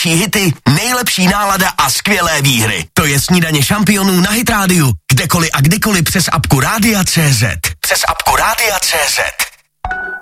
největší hity, nejlepší nálada a skvělé výhry. To je Snídaně šampionů na Hit Radio. Kdekoliv a kdykoliv přes apku Rádia.cz. Přes apku Rádia.cz.